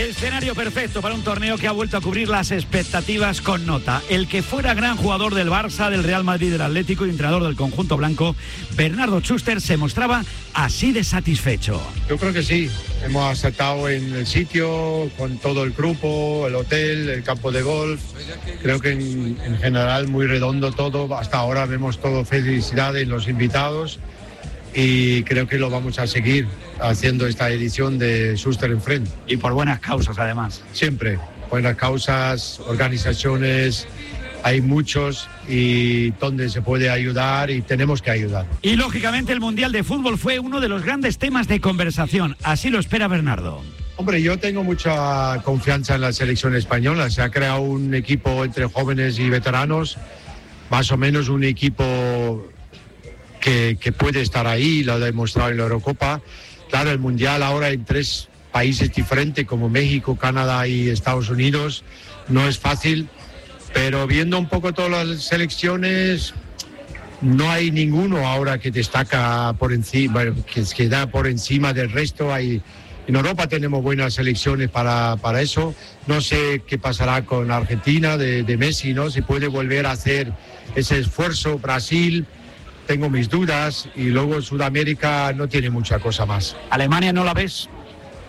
Escenario perfecto para un torneo que ha vuelto a cubrir las expectativas con nota. El que fuera gran jugador del Barça, del Real Madrid, del Atlético y entrenador del conjunto blanco, Bernardo Schuster, se mostraba así de satisfecho. Yo creo que sí, hemos acertado en el sitio, con todo el grupo, el hotel, el campo de golf. Creo que en general muy redondo todo. Hasta ahora vemos todo felicidad en los invitados y creo que lo vamos a seguir haciendo esta edición de Schuster en Frente. Y por buenas causas, además. Siempre, buenas causas, organizaciones, hay muchos y donde se puede ayudar y tenemos que ayudar. Y lógicamente el Mundial de Fútbol fue uno de los grandes temas de conversación, así lo espera Bernardo. Hombre, yo tengo mucha confianza en la selección española, se ha creado un equipo entre jóvenes y veteranos, más o menos un equipo que puede estar ahí, lo ha demostrado en la Eurocopa. Claro, el Mundial ahora en 3 países diferentes como México, Canadá y Estados Unidos no es fácil, pero viendo un poco todas las selecciones, no hay ninguno ahora que destaca por encima, que da por encima del resto. En Europa tenemos buenas selecciones para eso. No sé qué pasará con Argentina de Messi, ¿no? Si puede volver a hacer ese esfuerzo. Brasil, tengo mis dudas, y luego Sudamérica no tiene mucha cosa más. ¿Alemania no la ves?